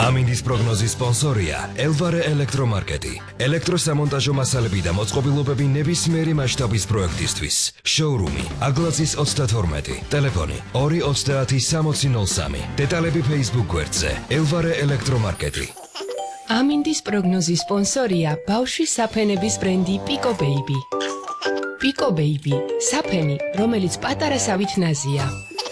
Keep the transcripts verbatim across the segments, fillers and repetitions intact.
ამინდის პროგნოზის სპონსორია ელვარე ელექტრომარკეტი. ელექტროსამონტაჟო მასალები და მოწყობილობები ნებისმიერი მასშტაბის პროექტისთვის. შოურუმი აგლაძის ოცდათორმეტი. ტელეფონი ორი ოცდაათი სამოცი ნოლ სამი. დეტალები Facebook გვერდზე ელვარე ელექტრომარკეტი. ამინდის პროგნოზის სპონსორია ბავშვის საფენების ბრენდი Pico Baby. Pico Baby, საფენი, რომელიც პატარასავით ნაზია.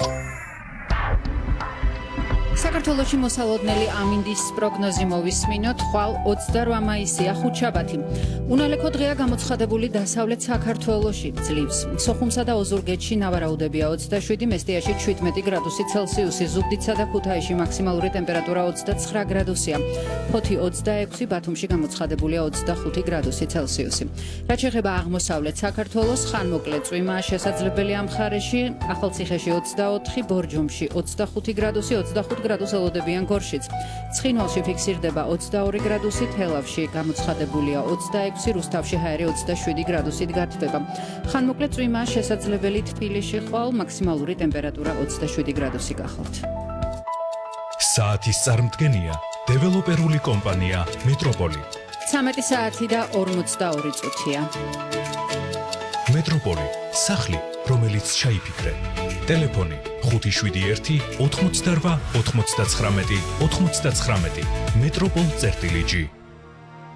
საქართველოში მოსალოდნელი ამინდის პროგნოზი მოვისმინოთ. ხვალ ოცდაორი მაისია ხუთშაბათი. უნალექო დღეა გამოცხადებული დასავლეთ საქართველოში. ძლივს. სოხუმსა და ოზურგეთში ნავარაუდებია ოცდაშვიდი, მესტიაში შვიდმეტი გრადუსი ცელსიუსი, ზუგდიდსა და ქუთაისში მაქსიმალური ტემპერატურა ოცდაცხრა გრადუსია. ფოთი ოცდაექვსი, ბათუმში გამოცხადებულია ოცდახუთი გრადუსი ცელსიუსი. რაც შეეხება აღმოსავლეთ საქართველოს, ხანმოკლე წვიმაა შესაძლებელი ამ მხარეში. ახალციხეში ოცდაოთხი, ბორჯომში ოცდახუთი გრადუსი, ოცდახუთი გრადუსი ელოდებიან გორშიც. ცხინვალში ფიქსირდება ოცდაორი გრადუსი, თელავში გამოცხადებულია ოცდაექვსი, რუსთავში ჰაერი ოცდაშვიდი გრადუსით გართვება. ხანმოკლე წვიმაა შესაძლებელი თბილისში, ხვალ მაქსიმალური ტემპერატურა ოცდაშვიდი გრადუსი გახავთ. საათის წარმდგენია დეველოპერული კომპანია მეტროპოლი. ცამეტი საათი და ორმოცდაორი წუთია. მეტროპოლი, სახლი, რომელიც ჩაიფიქრე. ტელეფონი ხუთი შვიდი ერთი ოთხმოცდარვა ოთხმოცდაცხრამეტი ოთხმოცდაცხრამეტი. მეტროპოლ წერტილი ჯი.